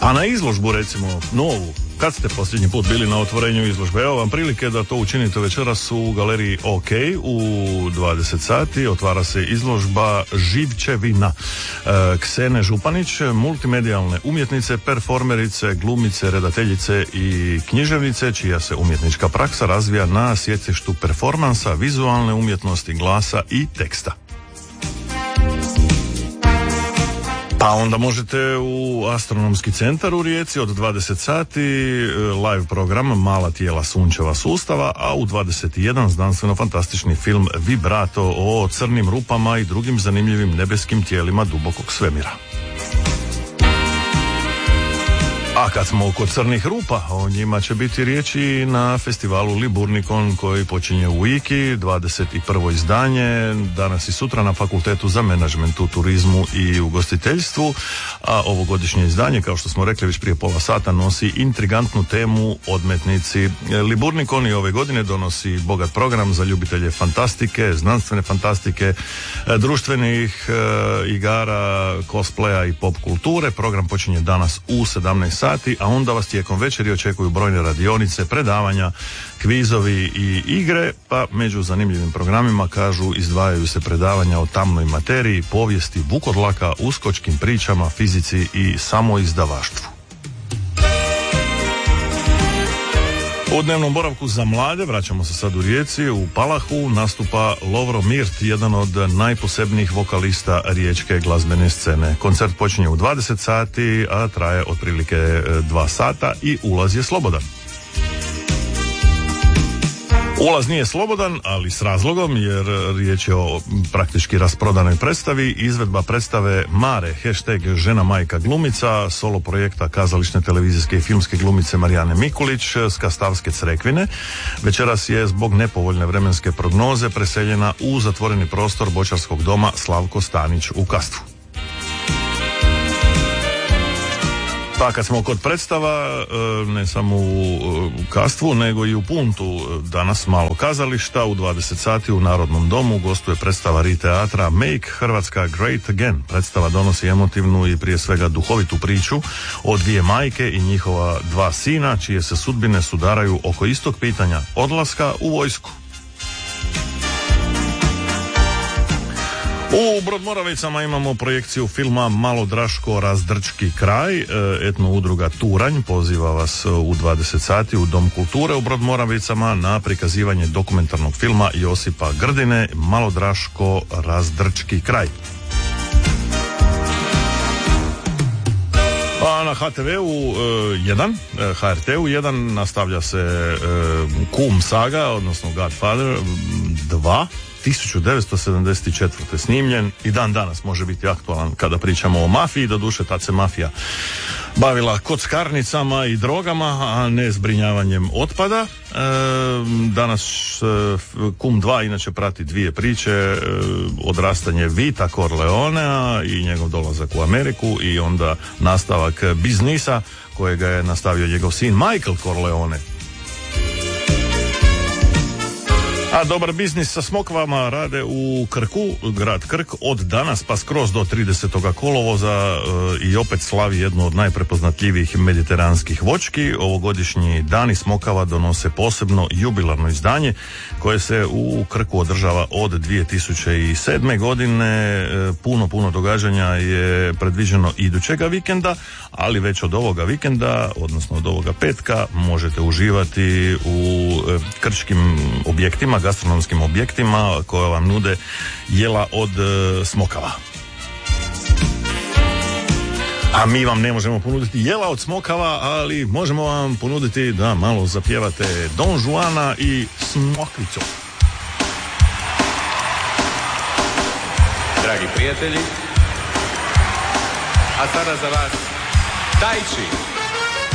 A na izložbu, recimo, novu, kad ste posljednji put bili na otvorenju izložbe? Evo vam prilike da to učinite večeras u galeriji OK u 20 sati. Otvara se izložba Živčevina Ksene Županić, multimedijalne umjetnice, performerice, glumice, redateljice i književnice, čija se umjetnička praksa razvija na sjecištu performansa, vizualne umjetnosti, glasa i teksta. Pa onda možete u Astronomski centar u Rijeci od 20 sati, live program Mala tijela sunčeva sustava, a u 21 znanstveno-fantastični film Vibrato o crnim rupama i drugim zanimljivim nebeskim tijelima dubokog svemira. A kad smo kod crnih rupa, o njima će biti riječi na festivalu Liburnikon koji počinje u Iki, 21. izdanje, danas i sutra na Fakultetu za menadžment u turizmu i ugostiteljstvu, a ovogodišnje izdanje, kao što smo rekli već prije pola sata, nosi intrigantnu temu Odmetnici. Liburnikon i ove godine donosi bogat program za ljubitelje fantastike, znanstvene fantastike, društvenih igara, cosplaya i pop kulture. Program počinje danas u 17 sati, a onda vas tijekom večeri očekuju brojne radionice, predavanja, kvizovi i igre, pa među zanimljivim programima, kažu, izdvajaju se predavanja o tamnoj materiji, povijesti vukodlaka, uskočkim pričama, fizici i samoizdavaštvu. U dnevnom boravku za mlade, vraćamo se sad u Rijeci, u Palahu nastupa Lovro Mirt, jedan od najposebnijih vokalista riječke glazbene scene. Koncert počinje u 20 sati, a traje otprilike 2 sata i ulaz je slobodan. Ulaz nije slobodan, ali s razlogom, jer riječ je o praktički rasprodanoj predstavi. Izvedba predstave Mare, hashtag žena majka glumica, solo projekta kazališne, televizijske i filmske glumice Marijane Mikulić s Kastavske Crekvine. Večeras je zbog nepovoljne vremenske prognoze preseljena u zatvoreni prostor Boćarskog doma Slavko Stanić u Kastvu. Pa kad smo kod predstava, ne samo u Kastvu, nego i u Puntu, danas malo kazališta, u 20 sati u Narodnom domu gostuje predstava Riteatra Make Hrvatska Great Again. Predstava donosi emotivnu i prije svega duhovitu priču o dvije majke i njihova 2 sina, čije se sudbine sudaraju oko istog pitanja, odlaska u vojsku. U Brodmoravicama imamo projekciju filma Malodraško razdrčki kraj. Etno udruga Turanj poziva vas u 20 sati u Dom kulture u Brodmoravicama na prikazivanje dokumentarnog filma Josipa Grdine Malodraško razdrčki kraj. A na HRTU 1 nastavlja se Kum saga, odnosno Godfather 2, 1974. snimljen i dan danas može biti aktualan kada pričamo o mafiji. Doduše, tad se mafija bavila kockarnicama i drogama, a ne zbrinjavanjem otpada. Danas Kum 2 inače prati 2 priče, odrastanje Vita Corleonea i njegov dolazak u Ameriku i onda nastavak biznisa kojega je nastavio njegov sin Michael Corleone. A dobar biznis sa smokvama rade u Krku, grad Krk, od danas pa skroz do 30. kolovoza i opet slavi jednu od najprepoznatljivijih mediteranskih voćki. Ovogodišnji dani smokava donose posebno jubilarno izdanje koje se u Krku održava od 2007. godine. Puno događanja je predviđeno idućega vikenda, ali već od ovoga vikenda, odnosno od ovoga petka, možete uživati u krčkim objektima, gastronomskim objektima koje vam nude jela od smokava. A mi vam ne možemo ponuditi jela od smokava, ali možemo vam ponuditi da malo zapjevate Don Juana i Smokvicu. Dragi prijatelji, a sada za vas Tai Chi.